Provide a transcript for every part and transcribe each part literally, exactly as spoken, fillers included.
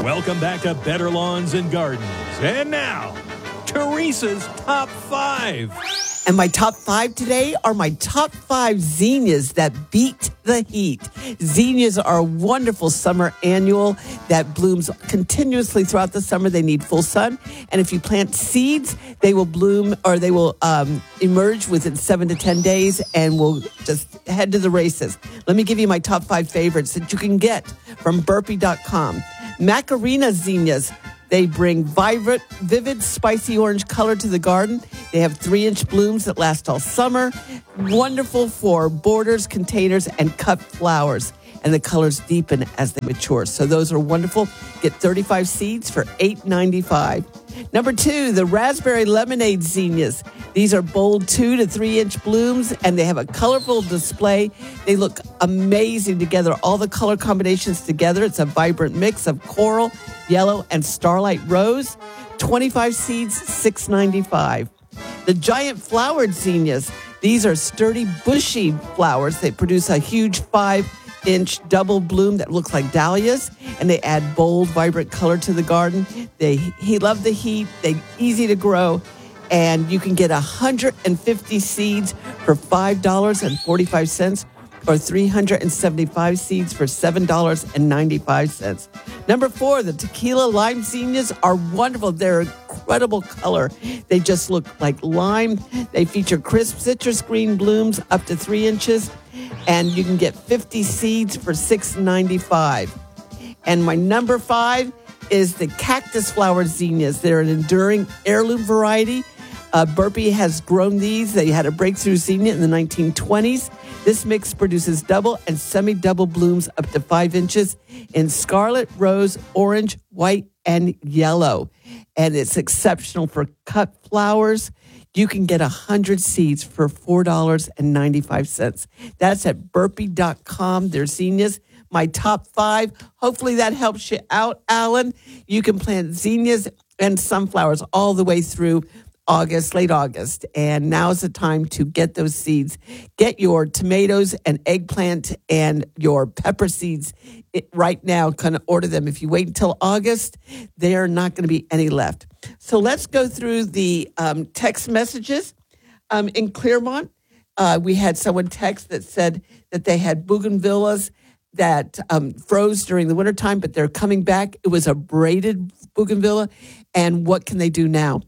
Welcome back to Better Lawns and Gardens. And now, Teresa's Top five. And my top five today are my top five zinnias that beat the heat. Zinnias are a wonderful summer annual that blooms continuously throughout the summer. They need full sun. And if you plant seeds, they will bloom or they will um, emerge within seven to ten days and will just head to the races. Let me give you my top five favorites that you can get from burpee dot com. Macarena zinnias. They bring vibrant, vivid, spicy orange color to the garden. They have three-inch blooms that last all summer. Wonderful for borders, containers, and cut flowers. And the colors deepen as they mature. So those are wonderful. Get thirty-five seeds for eight dollars and ninety-five cents. Number two, the raspberry lemonade zinnias. These are bold two to three inch blooms, and they have a colorful display. They look amazing together. All the color combinations together. It's a vibrant mix of coral, yellow, and starlight rose. twenty-five seeds, six dollars and ninety-five cents. The giant flowered zinnias. These are sturdy, bushy flowers. They produce a huge five-inch double bloom that looks like dahlias, and they add bold, vibrant color to the garden. They he love the heat. They're easy to grow, and you can get one hundred fifty seeds for five dollars and forty-five cents or three hundred seventy-five seeds for seven dollars and ninety-five cents. Number four, the tequila lime zinnias are wonderful. They're incredible color. They just look like lime. They feature crisp citrus green blooms up to three inches, and you can get fifty seeds for six dollars and ninety-five cents. And my number five is the cactus flower zinnias. They're an enduring heirloom variety. Uh, Burpee has grown these. They had a breakthrough zinnia in the nineteen twenties. This mix produces double and semi-double blooms up to five inches in scarlet, rose, orange, white, and yellow. And it's exceptional for cut flowers. You can get one hundred seeds for four dollars and ninety-five cents. That's at burpee dot com. They're zinnias. My top five. Hopefully that helps you out, Alan. You can plant zinnias and sunflowers all the way through August, late August. And now's the time to get those seeds. Get your tomatoes and eggplant and your pepper seeds right now. Kind of order them. If you wait until August, there are not going to be any left. So let's go through the um, text messages. Um, in Claremont, uh, we had someone text that said that they had bougainvilleas that um, froze during the wintertime, but they're coming back. It was a braided bougainvillea. And what can they do now?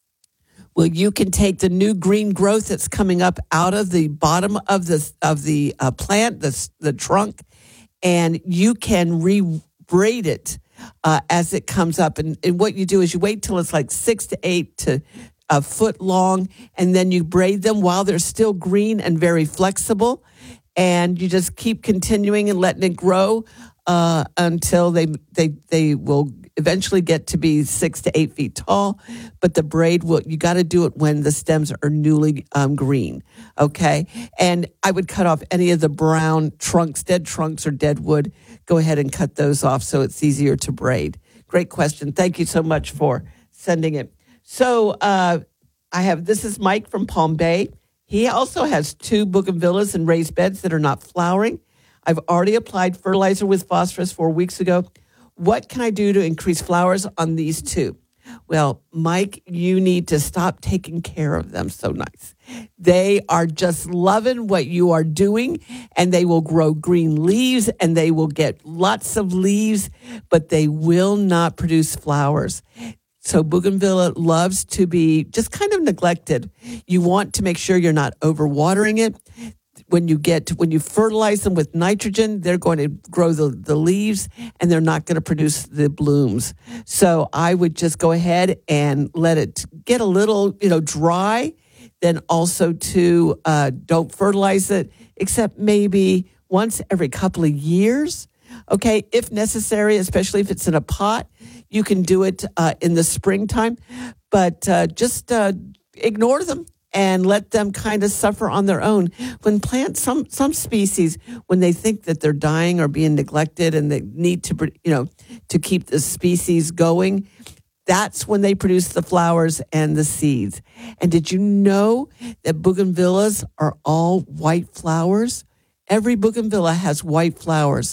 Well, you can take the new green growth that's coming up out of the bottom of the of the uh, plant, the the trunk, and you can re-braid it uh, as it comes up. And, and what you do is you wait till it's like six to eight to a foot long, and then you braid them while they're still green and very flexible. And you just keep continuing and letting it grow uh, until they they they will eventually get to be six to eight feet tall. But the braid will you got to do it when the stems are newly um, green, okay? And I would cut off any of the brown trunks, dead trunks or dead wood. Go ahead and cut those off so it's easier to braid. Great question. Thank you so much for sending it. So uh, I have this is Mike from Palm Bay. He also has two bougainvilleas in raised beds that are not flowering. I've already applied fertilizer with phosphorus four weeks ago. What can I do to increase flowers on these two? Well, Mike, you need to stop taking care of them so nice. They are just loving what you are doing, and they will grow green leaves, and they will get lots of leaves, but they will not produce flowers. So bougainvillea loves to be just kind of neglected. You want to make sure you're not overwatering it. When you get when you fertilize them with nitrogen, they're going to grow the, the leaves, and they're not going to produce the blooms. So I would just go ahead and let it get a little, you know, dry. Then also to uh, don't fertilize it, except maybe once every couple of years. Okay, if necessary, especially if it's in a pot, you can do it uh, in the springtime, but uh, just uh, ignore them and let them kind of suffer on their own. When plants, some some species, when they think that they're dying or being neglected and they need to, you know, to keep the species going, that's when they produce the flowers and the seeds. And did you know that bougainvilleas are all white flowers? Every bougainvillea has white flowers.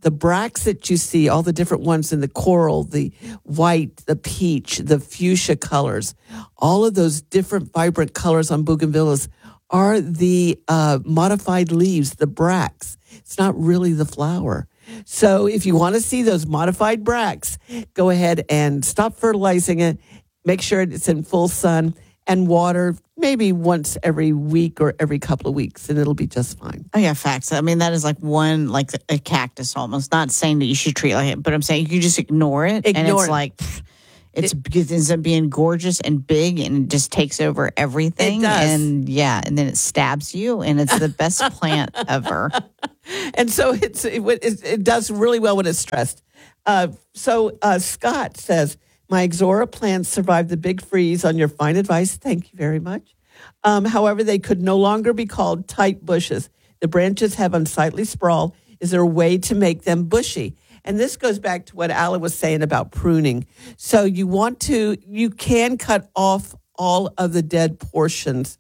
the bracts that you see, all the different ones in the coral, the white, the peach, the fuchsia colors, all of those different vibrant colors on bougainvilleas are the uh, modified leaves, the bracts. It's not really the flower. So if you want to see those modified bracts, go ahead and stop fertilizing it. Make sure it's in full sun and water maybe once every week or every couple of weeks, and it'll be just fine. Oh, yeah, facts. I mean, that is like one, like a cactus almost. Not saying that you should treat it like it, but I'm saying you can just ignore it. Ignore and it's it. like, pff, it's, it, it ends up being gorgeous and big and it just takes over everything. It does. And yeah, and then it stabs you, and it's the best plant ever. And so it's it, it, it does really well when it's stressed. Uh, so uh, Scott says, my Ixora plants survived the big freeze on your fine advice. Thank you very much. Um, however, they could no longer be called tight bushes. The branches have unsightly sprawl. Is there a way to make them bushy? And this goes back to what Alan was saying about pruning. So you want to, you can cut off all of the dead portions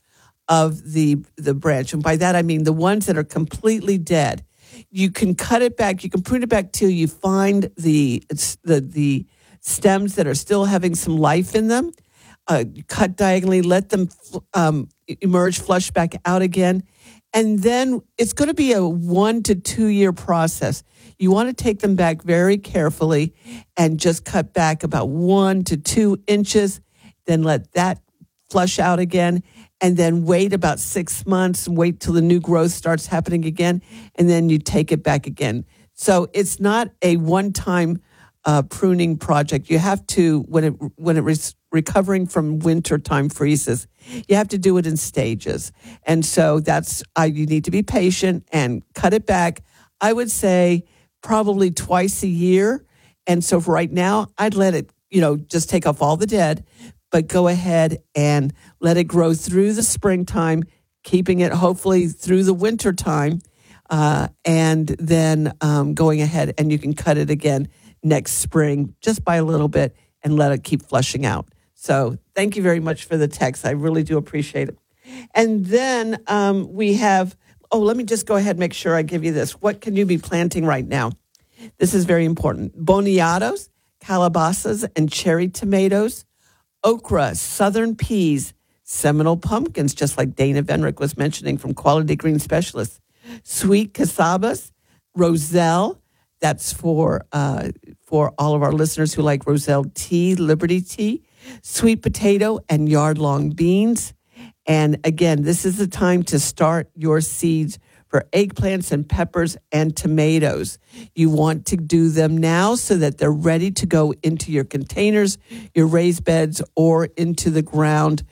of the the branch. And by that, I mean the ones that are completely dead. You can cut it back. You can prune it back till you find the the the stems that are still having some life in them. Uh, cut diagonally, let them um, emerge, flush back out again. And then it's going to be a one to two year process. You want to take them back very carefully and just cut back about one to two inches, then let that flush out again, and then wait about six months and wait till the new growth starts happening again, and then you take it back again. So it's not a one-time uh, pruning project. You have to, when it when it is recovering from wintertime freezes, you have to do it in stages. And so that's, uh, you need to be patient and cut it back. I would say probably twice a year. And so for right now, I'd let it, you know, just take off all the dead, but go ahead and let it grow through the springtime, keeping it hopefully through the winter time, uh, and then um, going ahead and you can cut it again next spring just by a little bit and let it keep flushing out. So thank you very much for the text. I really do appreciate it. And then um, we have, oh, let me just go ahead and make sure I give you this. What can you be planting right now? This is very important. Boniatos, calabasas, and cherry tomatoes, okra, southern peas, Seminole pumpkins, just like Dana Venrick was mentioning from Quality Green Specialists, sweet casabas, roselle, that's for uh, for all of our listeners who like roselle tea, Liberty tea, sweet potato, and yard-long beans. And again, this is the time to start your seeds for eggplants and peppers and tomatoes. You want to do them now so that they're ready to go into your containers, your raised beds, or into the ground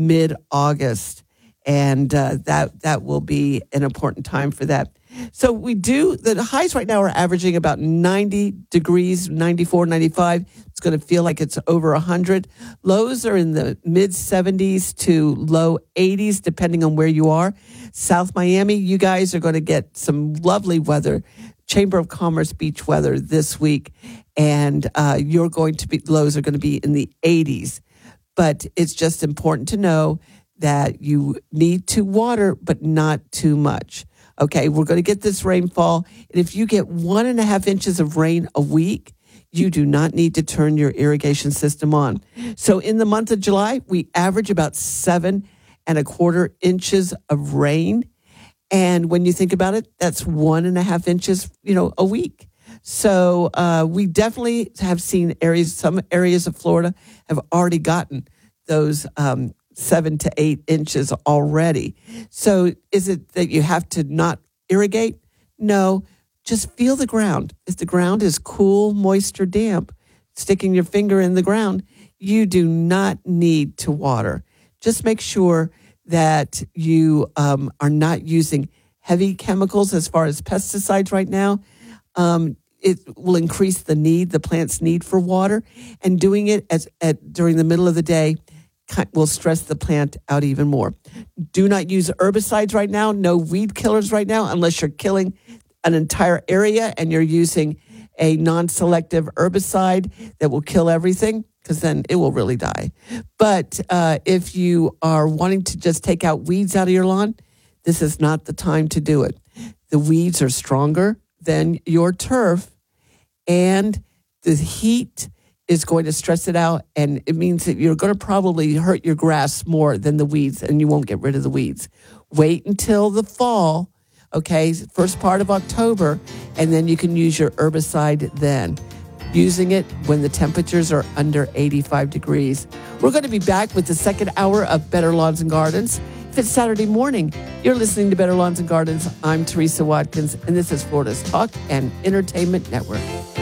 mid-August. And uh, that that will be an important time for that. So we do, the highs right now are averaging about ninety degrees, ninety-four, ninety-five. It's going to feel like it's over one hundred. Lows are in the mid seventies to low eighties, depending on where you are. South Miami, you guys are going to get some lovely weather, Chamber of Commerce beach weather this week. And uh, you're going to be, lows are going to be in the eighties. But it's just important to know that you need to water, but not too much. Okay, we're going to get this rainfall. And if you get one and a half inches of rain a week, you do not need to turn your irrigation system on. So in the month of July, we average about seven and a quarter inches of rain. And when you think about it, that's one and a half inches, you know, a week. So uh, we definitely have seen areas, some areas of Florida have already gotten those um seven to eight inches already. So is it that you have to not irrigate? No, just feel the ground. If the ground is cool, moist, or damp, sticking your finger in the ground, you do not need to water. Just make sure that you um, are not using heavy chemicals as far as pesticides right now. Um, it will increase the need, the plant's need for water, and doing it as at during the middle of the day will stress the plant out even more. Do not use herbicides right now. No weed killers right now, unless you're killing an entire area and you're using a non-selective herbicide that will kill everything, because then it will really die. But uh, if you are wanting to just take out weeds out of your lawn, this is not the time to do it. The weeds are stronger than your turf, and the heat is going to stress it out, and it means that you're going to probably hurt your grass more than the weeds, and you won't get rid of the weeds. Wait until the fall, okay, first part of October, and then you can use your herbicide then. Using it when the temperatures are under eighty-five degrees. We're going to be back with the second hour of Better Lawns and Gardens. If it's Saturday morning, you're listening to Better Lawns and Gardens. I'm Teresa Watkins, and this is Florida's Talk and Entertainment Network.